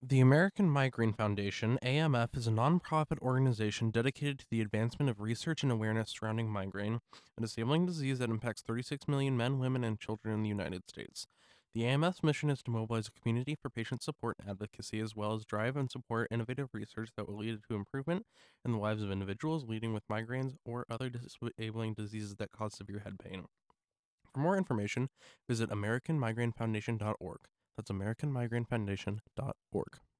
The American Migraine Foundation, AMF, is a nonprofit organization dedicated to the advancement of research and awareness surrounding migraine, a disabling disease that impacts 36 million men, women, and children in the United States. The AMF's mission is to mobilize a community for patient support and advocacy, as well as drive and support innovative research that will lead to improvement in the lives of individuals leading with migraines or other disabling diseases that cause severe head pain. For more information, visit AmericanMigraineFoundation.org. That's AmericanMigraineFoundation.org.